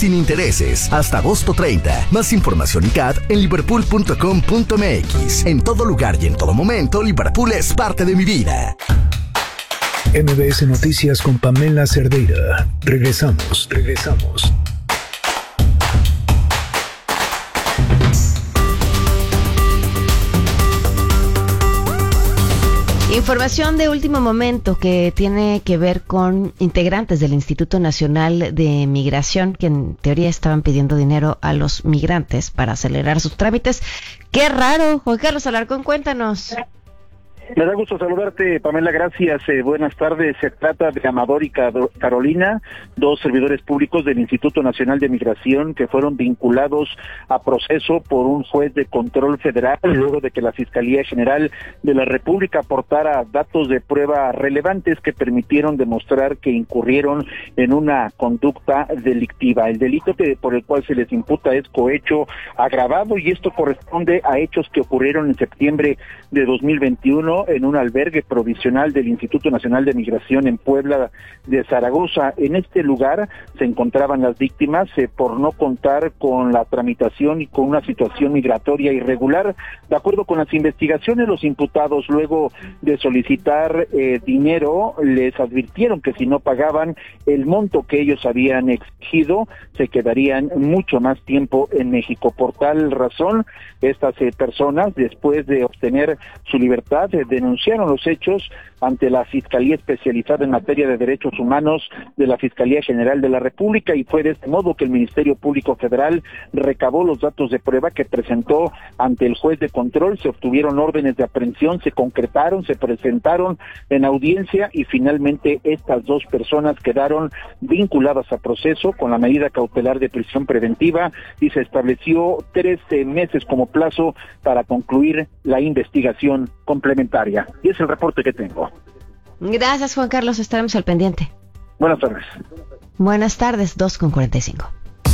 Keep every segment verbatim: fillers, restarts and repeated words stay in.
sin intereses hasta agosto treinta. Más información y C A D en liverpool punto com punto m x. En todo lugar y en todo momento, Liverpool es parte de mi vida. M B S Noticias con Pamela Cerdeira. Regresamos, regresamos. Información de último momento que tiene que ver con integrantes del Instituto Nacional de Migración que en teoría estaban pidiendo dinero a los migrantes para acelerar sus trámites. ¡Qué raro! Juan Carlos Alarcón, cuéntanos. Me da gusto saludarte, Pamela, gracias. Eh, buenas tardes. Se trata de Amador y Carolina, dos servidores públicos del Instituto Nacional de Migración que fueron vinculados a proceso por un juez de control federal luego de que la Fiscalía General de la República aportara datos de prueba relevantes que permitieron demostrar que incurrieron en una conducta delictiva. El delito que, por el cual se les imputa es cohecho agravado y esto corresponde a hechos que ocurrieron en septiembre de dos mil veintiuno en un albergue provisional del Instituto Nacional de Migración en Puebla de Zaragoza. En este lugar se encontraban las víctimas eh, por no contar con la tramitación y con una situación migratoria irregular. De acuerdo con las investigaciones, los imputados, luego de solicitar eh, dinero, les advirtieron que si no pagaban el monto que ellos habían exigido, se quedarían mucho más tiempo en México. Por tal razón, estas eh, personas, después de obtener su libertad, eh, denunciaron los hechos ante la Fiscalía Especializada en Materia de Derechos Humanos de la Fiscalía General de la República y fue de este modo que el Ministerio Público Federal recabó los datos de prueba que presentó ante el juez de control, se obtuvieron órdenes de aprehensión, se concretaron, se presentaron en audiencia y finalmente estas dos personas quedaron vinculadas a proceso con la medida cautelar de prisión preventiva y se estableció trece meses como plazo para concluir la investigación complementaria. Y es el reporte que tengo. Gracias, Juan Carlos, estaremos al pendiente. Buenas tardes. Buenas tardes, dos con cuarenta y cinco.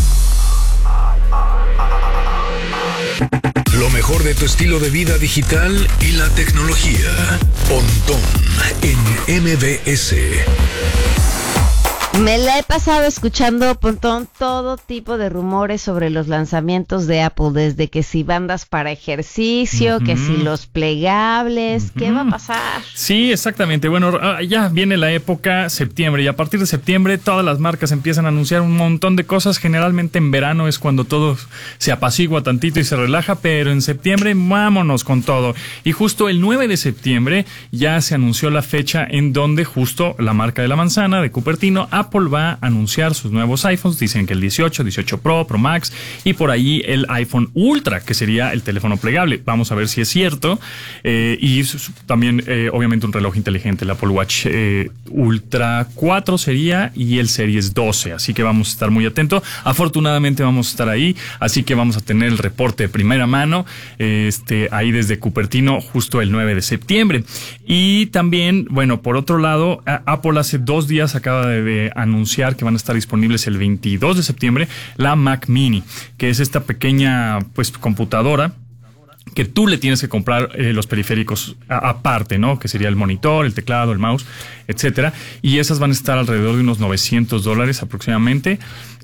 Lo mejor de tu estilo de vida digital y la tecnología. Pontón en M B S. Me la he pasado escuchando, Pontón, todo tipo de rumores sobre los lanzamientos de Apple, desde que si bandas para ejercicio, uh-huh. que si los plegables, uh-huh. ¿qué va a pasar? Sí, exactamente. Bueno, ya viene la época septiembre y a partir de septiembre todas las marcas empiezan a anunciar un montón de cosas. Generalmente en verano es cuando todo se apacigua tantito y se relaja, pero en septiembre vámonos con todo. Y justo el nueve de septiembre ya se anunció la fecha en donde justo la marca de la manzana de Cupertino, Apple va a anunciar sus nuevos iPhones. Dicen que el dieciocho, dieciocho Pro, Pro Max y por ahí el iPhone Ultra, que sería el teléfono plegable. Vamos a ver si es cierto. Eh, y también, eh, obviamente, un reloj inteligente, el Apple Watch eh, Ultra cuatro sería y el Series doce. Así que vamos a estar muy atentos. Afortunadamente vamos a estar ahí. Así que vamos a tener el reporte de primera mano eh, este, ahí desde Cupertino justo el nueve de septiembre. Y también, bueno, por otro lado, Apple hace dos días acaba de, de anunciar que van a estar disponibles el veintidós de septiembre la Mac Mini, que es esta pequeña pues computadora que tú le tienes que comprar eh, los periféricos a, aparte, ¿no? Que sería el monitor, el teclado, el mouse, etcétera. Y esas van a estar alrededor de unos novecientos dólares aproximadamente.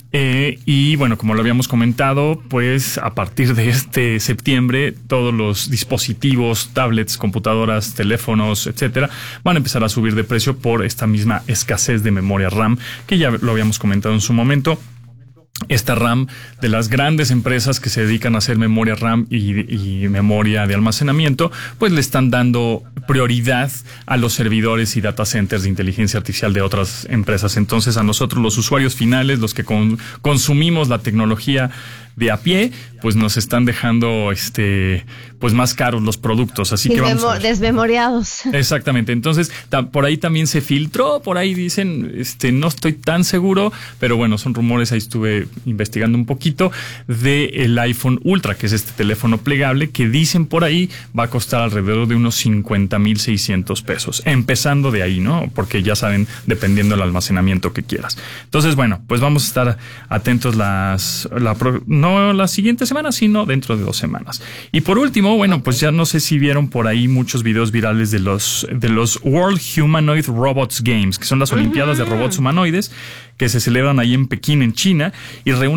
Eh, y bueno, como lo habíamos comentado, pues a partir de este septiembre todos los dispositivos, tablets, computadoras, teléfonos, etcétera, van a empezar a subir de precio por esta misma escasez de memoria RAM que ya lo habíamos comentado en su momento. Esta RAM de las grandes empresas que se dedican a hacer memoria RAM y, y memoria de almacenamiento, pues le están dando prioridad a los servidores y data centers de inteligencia artificial de otras empresas. Entonces, a nosotros los usuarios finales, los que con, consumimos la tecnología de a pie, pues nos están dejando este pues más caros los productos, así que vamos a ver. Desmemoriados. Exactamente. Entonces, ta, por ahí también se filtró, por ahí dicen, este no estoy tan seguro, pero bueno, son rumores, ahí estuve investigando un poquito de el iPhone Ultra, que es este teléfono plegable que dicen por ahí va a costar alrededor de unos cincuenta mil seiscientos pesos, empezando de ahí, ¿no? Porque ya saben, dependiendo del almacenamiento que quieras. Entonces, bueno, pues vamos a estar atentos las la no No la siguiente semana, sino dentro de dos semanas. Y por último, bueno, pues ya no sé si vieron por ahí muchos videos virales de los de los World Humanoid Robots Games, que son las uh-huh. Olimpiadas de robots humanoides que se celebran ahí en Pekín, en China, y reúnen